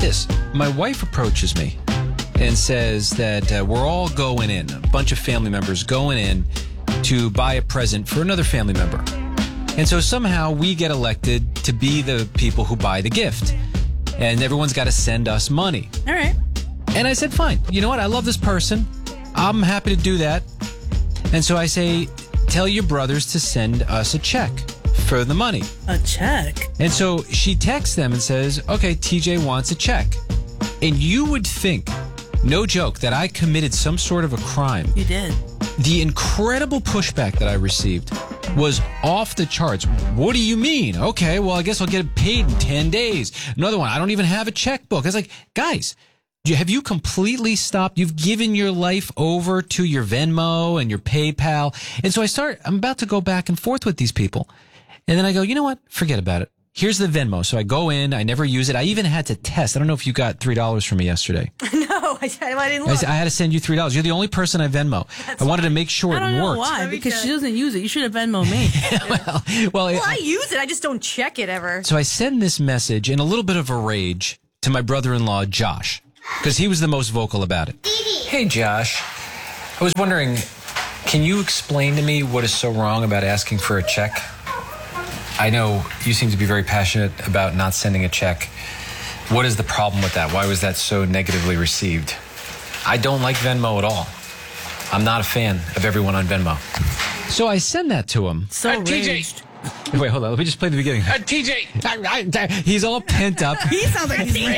this. My wife approaches me and says that we're all going in, a bunch of family members going in to buy a present for another family member. And so somehow we get elected to be the people who buy the gift. And everyone's got to send us money. All right. And I said, fine. You know what? I love this person. I'm happy to do that. And so I say, tell your brothers to send us a check for the money. A check? And so she texts them and says, okay, TJ wants a check. And you would think, no joke, that I committed some sort of a crime. You did. The incredible pushback that I received was off the charts. What do you mean? Okay, well, I guess I'll get paid in 10 days. Another one, I don't even have a checkbook. I was like, guys, have you completely stopped? You've given your life over to your Venmo and your PayPal. And so I'm about to go back and forth with these people. And then I go, you know what? Forget about it. Here's the Venmo. So I go in. I never use it. I even had to test. I don't know if you got $3 from me yesterday. No, I didn't look. I had to send you $3. You're the only person I Venmo. I wanted to make sure it worked. I don't know why, because she doesn't use it. You should have Venmo me. well, I use it. I just don't check it ever. So I send this message in a little bit of a rage to my brother-in-law, Josh, because he was the most vocal about it. Hey, Josh. I was wondering, can you explain to me what is so wrong about asking for a check? I know you seem to be very passionate about not sending a check. What is the problem with that? Why was that so negatively received? I don't like Venmo at all. I'm not a fan of everyone on Venmo. So I send that to him. So raged. Wait, hold on. Let me just play the beginning. TJ! He's all pent up. He sounds like he's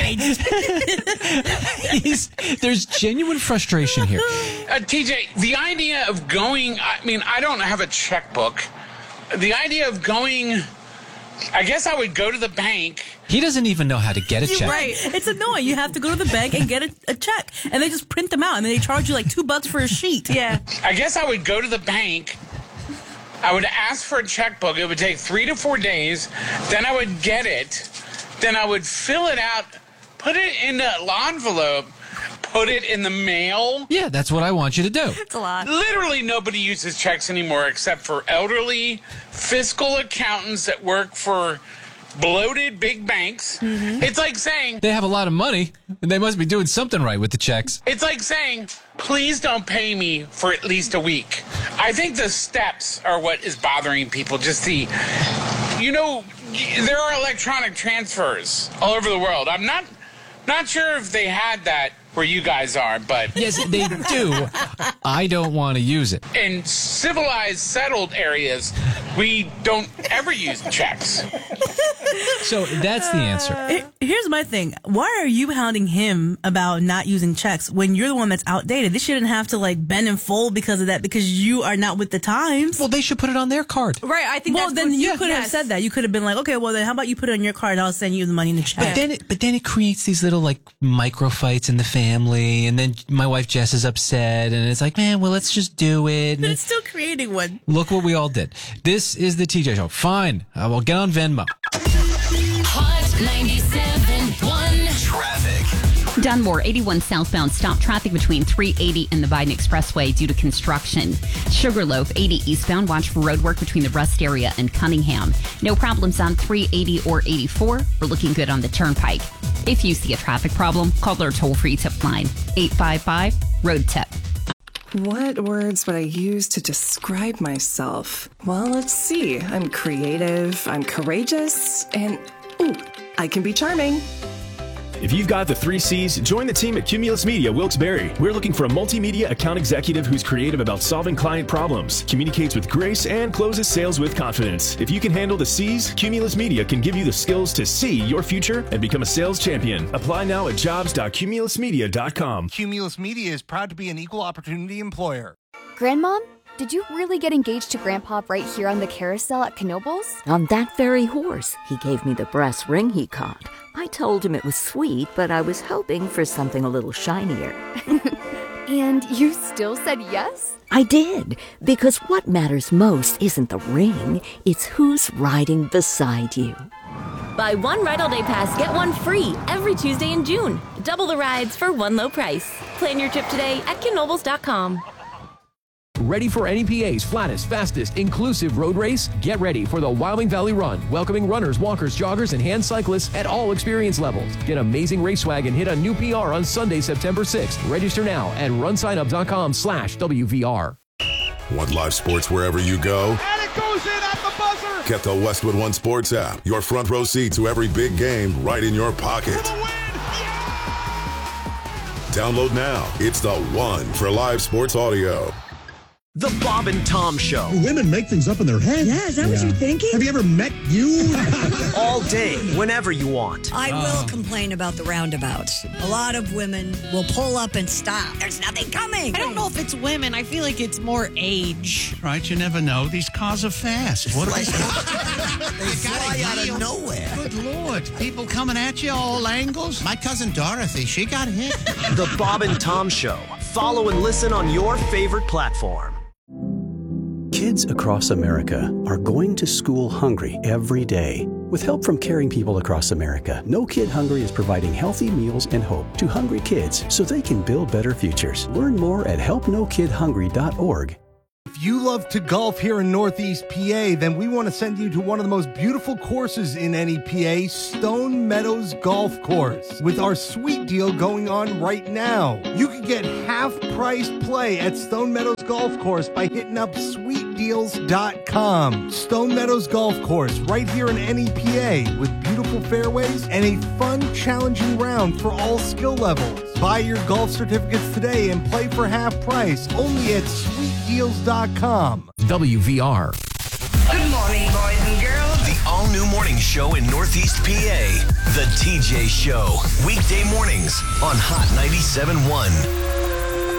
raged. There's genuine frustration here. TJ, the idea of going, I don't have a checkbook. The idea of going, I guess I would go to the bank. He doesn't even know how to get a check. Right. It's annoying. You have to go to the bank and get a check. And they just print them out. And then they charge you like $2 for a sheet. Yeah. I guess I would go to the bank. I would ask for a checkbook. It would take 3 to 4 days. Then I would get it. Then I would fill it out, put it in an envelope, put it in the mail. Yeah, that's what I want you to do. It's a lot. Literally nobody uses checks anymore except for elderly fiscal accountants that work for bloated big banks. Mm-hmm. It's like saying... They have a lot of money, and they must be doing something right with the checks. It's like saying, please don't pay me for at least a week. I think the steps are what is bothering people. Just there are electronic transfers all over the world. I'm not sure if they had that where you guys are, but... Yes, they do. I don't want to use it. In civilized, settled areas, we don't ever use checks. So that's the answer. Here's my thing. Why are you hounding him about not using checks when you're the one that's outdated? They shouldn't have to bend and fold because of that, because you are not with the times. Well, they should put it on their card. Right, I think Well, then you could have said that. You could have been like, okay, well, then how about you put it on your card and I'll send you the money in the check. But then it creates these little micro fights in the family, and then my wife Jess is upset, and it's like, man, well, let's just do it. But it's still creating one. Look what we all did. This is the TJ Show. Fine, I will get on Venmo. Hot 97.1 Traffic. Dunmore, 81 southbound, stop traffic between 380 and the Biden Expressway due to construction. Sugarloaf, 80 eastbound, watch for road work between the Rust area and Cunningham. No problems on 380 or 84. We're looking good on the Turnpike. If you see a traffic problem, call our toll-free tip line, 855-ROAD-TIP. What words would I use to describe myself? Well, let's see. I'm creative, I'm courageous, and, I can be charming. If you've got the 3 C's, join the team at Cumulus Media Wilkes-Barre. We're looking for a multimedia account executive who's creative about solving client problems, communicates with grace, and closes sales with confidence. If you can handle the C's, Cumulus Media can give you the skills to see your future and become a sales champion. Apply now at jobs.cumulusmedia.com. Cumulus Media is proud to be an equal opportunity employer. Grandmom, did you really get engaged to Grandpa right here on the carousel at Knoebels? On that very horse. He gave me the brass ring he caught. I told him it was sweet, but I was hoping for something a little shinier. And you still said yes? I did, because what matters most isn't the ring, it's who's riding beside you. Buy one Ride All Day Pass, get one free every Tuesday in June. Double the rides for one low price. Plan your trip today at Knoebels.com. Ready for NEPA's flattest, fastest, inclusive road race? Get ready for the Wyoming Valley Run, welcoming runners, walkers, joggers, and hand cyclists at all experience levels. Get amazing race swag and hit a new PR on Sunday, September 6th. Register now at runsignup.com/WVR. Want live sports wherever you go? And it goes in at the buzzer! Get the Westwood One Sports app. Your front row seat to every big game right in your pocket. For the win! Yeah! Download now. It's the one for live sports audio. The Bob and Tom Show. Women make things up in their head. Yeah, is that what you're thinking? Have you ever met you? All day, whenever you want. I will complain about the roundabouts. A lot of women will pull up and stop. There's nothing coming. I don't know if it's women. I feel like it's more age. Right, you never know. These cars are fast. What They fly out of nowhere. Good Lord. People coming at you all angles. My cousin Dorothy, she got hit. The Bob and Tom Show. Follow and listen on your favorite platform. Kids across America are going to school hungry every day. With help from caring people across America, No Kid Hungry is providing healthy meals and hope to hungry kids so they can build better futures. Learn more at helpnokidhungry.org. If you love to golf here in Northeast PA, then we want to send you to one of the most beautiful courses in NEPA, Stone Meadows Golf Course, with our sweet deal going on right now. You can get half-price play at Stone Meadows Golf Course by hitting up sweetdeals.com. Stone Meadows Golf Course, right here in NEPA, with beautiful fairways and a fun, challenging round for all skill levels. Buy your golf certificates today and play for half price only at sweetdeals.com. WVR. Good morning, boys and girls. The all-new morning show in Northeast PA. The TJ Show. Weekday mornings on Hot 97.1.